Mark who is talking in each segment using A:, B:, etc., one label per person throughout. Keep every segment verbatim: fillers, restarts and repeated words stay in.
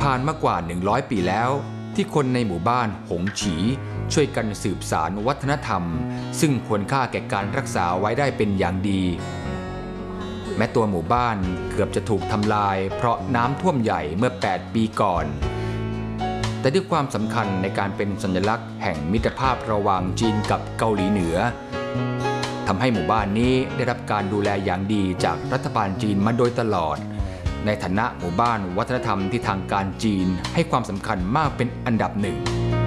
A: ผ่านมากว่าหนึ่งร้อยปีแล้วที่คนในหมู่บ้านหงฉีช่วยกันสืบสานวัฒนธรรมซึ่งควรค่าแก่การรักษาไว้ได้เป็นอย่างดีแม้ตัวหมู่บ้านเกือบจะถูกทำลายเพราะน้ำท่วมใหญ่เมื่อแปดปีก่อนแต่ด้วยความสำคัญในการเป็นสัญลักษณ์แห่งมิตรภาพระหว่างจีนกับเกาหลีเหนือทำให้หมู่บ้านนี้ได้รับการดูแลอย่างดีจากรัฐบาลจีนมาโดยตลอดในฐานะหมู่บ้านวัฒนธรรมที่ทางการจีนให้ความสำคัญมากเป็นอันดับหนึ่ง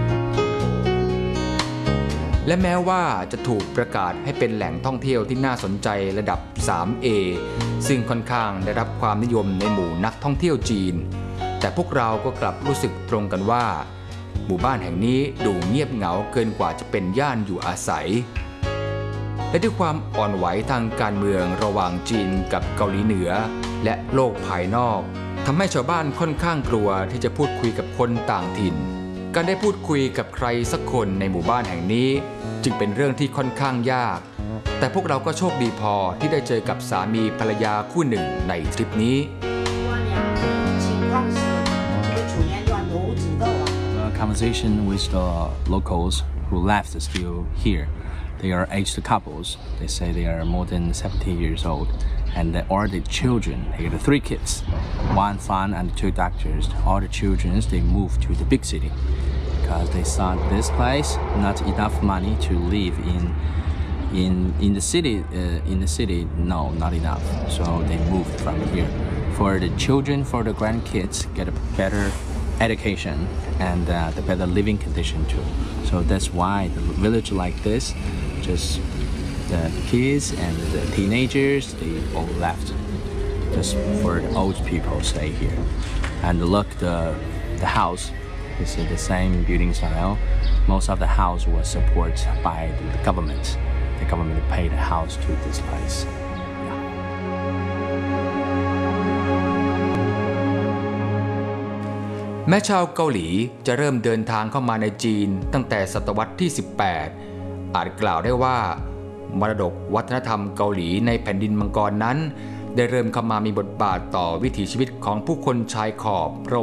A: และแม้ว่าจะถูกประกาศให้เป็นแหล่งท่องเที่ยวที่น่าสนใจระดับ ทรี เอ ซึ่งค่อนข้างได้รับความนิยมในหมู่นักท่องเที่ยวจีนแต่พวกเราก็กลับรู้สึกตรงกันว่าหมู่บ้านแห่งนี้ดูเงียบเหงาเกินกว่าจะเป็นย่านอยู่อาศัยและด้วยความอ่อนไหวทางการเมืองระหว่างจีนกับเกาหลีเหนือและโลกภายนอกทำให้ชาวบ้านค่อนข้างกลัวที่จะพูดคุยกับคนต่างถิ่นการได้พูดคุยกับใครสักคนในหมู่บ้านแห่งนี้จึงเป็นเรื่องที่ค่อนข้างยากแต่พวกเราก็โชคดีพอที่ได้เจอกับสามีภรรยาคู่หนึ่งในทริปนี้
B: Conversation with the locals who left is still here. They are aged couples. They say they are more than seventy years old, and they all the children. They got three kids, one son and two daughters. All the children they moved to the big city because they saw this place not enough money to live in. In in the city, uh, in the city, no, not enough. So they moved from here. For the children, for the grandkids, get a better education and uh, the better living condition too. So that's why the village like this, just the kids and the teenagers, they all left. Just for the old people stay here. And look, the the house is the same building style. Most of the house was supported by the government. The government paid the house to this place. Yeah.
A: แม้ชาวเกาหลีจะเริ่มเดินทางเข้ามาในจีนตั้งแต่ศตวรรษที่ สิบแปด อาจกล่าวได้ว่ามรดกวัฒนธรรมเกาหลีในแผ่นดินมังกรนั้นได้เริ่มเข้ามามีบทบาทต่อวิถีชีวิตของผู้คนชายขอบ